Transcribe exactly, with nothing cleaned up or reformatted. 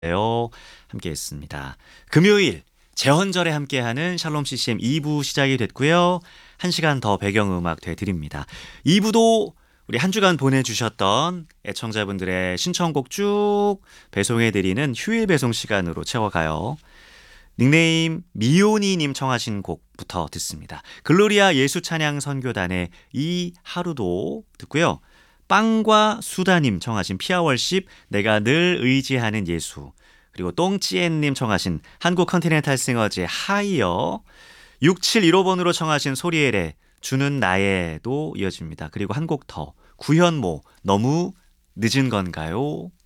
요 함께 했습니다. 금요일 재헌절에 함께하는 샬롬 씨씨엠 이 부 시작이 됐고요. 한 시간 더 배경음악 되드립니다. 이 부도 우리 한 주간 보내주셨던 애청자분들의 신청곡 쭉 배송해드리는 휴일 배송 시간으로 채워가요. 닉네임 미오니님 청하신 곡부터 듣습니다. 글로리아 예수찬양 선교단의 이 하루도 듣고요. 빵과 수다님 청하신 피아월십 내가 늘 의지하는 예수, 그리고 똥찌엔님 청하신 한국 컨티넨탈 싱어즈의 하이어, 육칠일오 번으로 청하신 소리엘의 주는 나에도 이어집니다. 그리고 한 곡 더 구현모 너무 늦은 건가요?